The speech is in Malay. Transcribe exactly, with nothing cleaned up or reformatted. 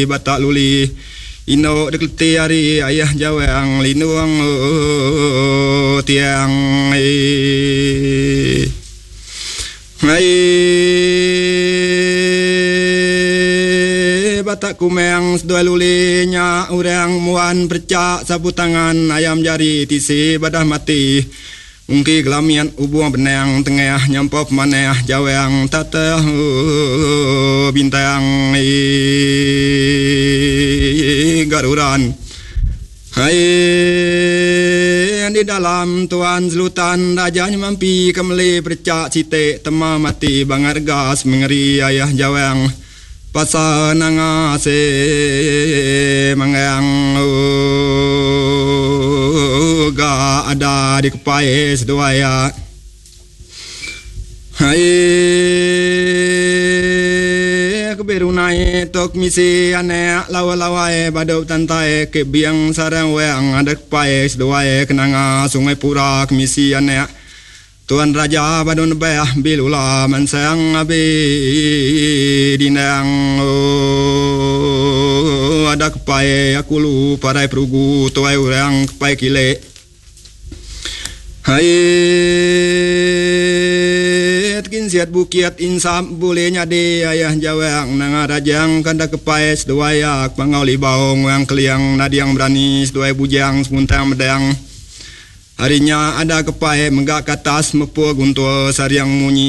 batak luli ino dekleti hari ayah jawang linuang oh, tiang eh hai batak kumeng sedua lulinya urang muan percak sapu tangan ayam jari tisi badah mati ungki gelamian ubung benang tengah nyampop maneh jawang tateh bintang garuran hai di dalam tuan selutan rajanya mampi kemeli percak cite tema mati bangar gas mengeri ayah jawang pasana ngase mangang ga ada di kepai seduaya hai keberunai tok misi ane lawa-lawai badau tantai ke biang sarang weang ada kepai seduaya kenanga sungai pura misi ane Tuan Raja badun bayah bilula mansang abi dinang oh, ada kepai aku lu parai perugu tuai urang kepai kile hai kin siat bukiat insam bolehnya de ayah jawang nang rajang kanda kepai seduayak pangauli baong yang keliang nadiang berani seduai bujang semuntang medang harinya ada kepai menggak katas mepur guntur sariang munyi